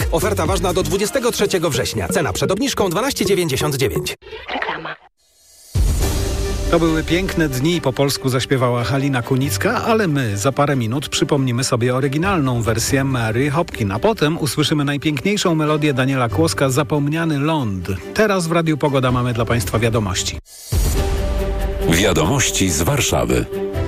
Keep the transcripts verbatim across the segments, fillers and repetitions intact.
Oferta ważna do dwudziestego trzeciego września. Cena przed obniżką dwanaście dziewięćdziesiąt dziewięć. Reklama. To były piękne dni, po polsku zaśpiewała Halina Kunicka, ale my za parę minut przypomnimy sobie oryginalną wersję Mary Hopkin, a potem usłyszymy najpiękniejszą melodię Daniela Kłoska, Zapomniany ląd. Teraz w Radiu Pogoda mamy dla Państwa wiadomości. Wiadomości z Warszawy.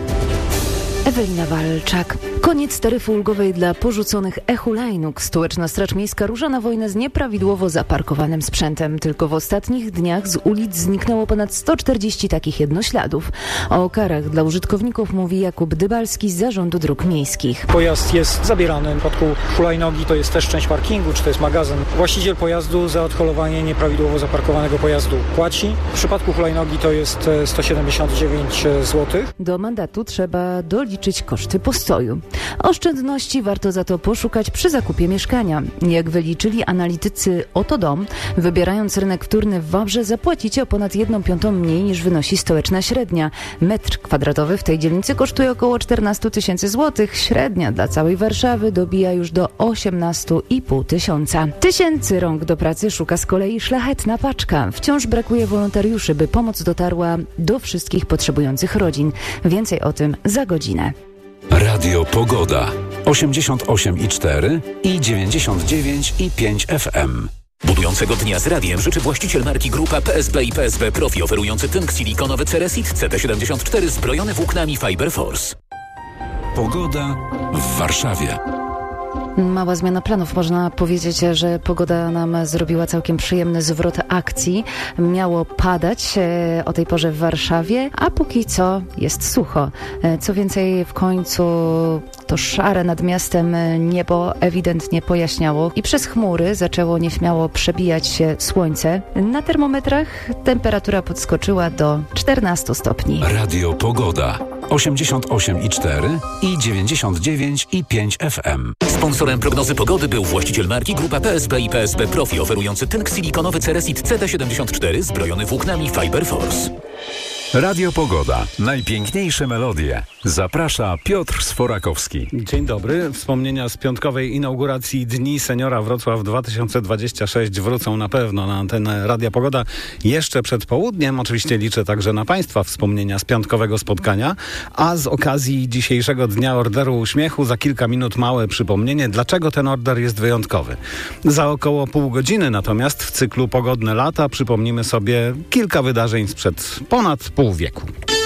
Ewelina Walczak. Koniec taryfy ulgowej dla porzuconych e-hulajnóg. Stołeczna Straż Miejska rusza na wojnę z nieprawidłowo zaparkowanym sprzętem. Tylko w ostatnich dniach z ulic zniknęło ponad sto czterdzieści takich jednośladów. O karach dla użytkowników mówi Jakub Dybalski z Zarządu Dróg Miejskich. Pojazd jest zabierany. W przypadku hulajnogi to jest też część parkingu, czy to jest magazyn. Właściciel pojazdu za odholowanie nieprawidłowo zaparkowanego pojazdu płaci. W przypadku hulajnogi to jest sto siedemdziesiąt dziewięć złotych. Do mandatu trzeba doliczyć koszty postoju. Oszczędności warto za to poszukać przy zakupie mieszkania. Jak wyliczyli analitycy Oto Dom, wybierając rynek wtórny w Wawrze zapłacicie o ponad jedną piątą mniej niż wynosi stołeczna średnia. Metr kwadratowy w tej dzielnicy kosztuje około czternaście tysięcy złotych. Średnia dla całej Warszawy dobija już do osiemnaście i pół tysiąca. Tysięcy rąk do pracy szuka z kolei Szlachetna Paczka. Wciąż brakuje wolontariuszy, by pomoc dotarła do wszystkich potrzebujących rodzin. Więcej o tym za godzinę. Radio Pogoda. osiemdziesiąt osiem i cztery i dziewięćdziesiąt dziewięć i pięć F M. Budującego dnia z radiem życzy właściciel marki Grupa P S B i P S B Profi, oferujący tynk silikonowy Ceresit C T siedemdziesiąt cztery zbrojony włóknami Fiber Force. Pogoda w Warszawie. Mała zmiana planów. Można powiedzieć, że pogoda nam zrobiła całkiem przyjemny zwrot akcji. Miało padać e, o tej porze w Warszawie, a póki co jest sucho. E, co więcej, w końcu to szare nad miastem niebo ewidentnie pojaśniało i przez chmury zaczęło nieśmiało przebijać się słońce. Na termometrach temperatura podskoczyła do czternastu stopni. Radio Pogoda. osiemdziesiąt osiem i cztery i dziewięćdziesiąt dziewięć i pięć F M. Sponsorem prognozy pogody był właściciel marki Grupa P S B i P S B Profi, oferujący tynk silikonowy Ceresit C T siedemdziesiąt cztery zbrojony włóknami Fiber Force. Radio Pogoda. Najpiękniejsze melodie. Zaprasza Piotr Sforakowski. Dzień dobry. Wspomnienia z piątkowej inauguracji Dni Seniora Wrocław dwa tysiące dwadzieścia sześć wrócą na pewno na antenę Radia Pogoda jeszcze przed południem. Oczywiście liczę także na Państwa wspomnienia z piątkowego spotkania. A z okazji dzisiejszego Dnia Orderu Uśmiechu za kilka minut małe przypomnienie, dlaczego ten order jest wyjątkowy. Za około pół godziny natomiast w cyklu Pogodne Lata przypomnimy sobie kilka wydarzeń sprzed ponad pół wieku.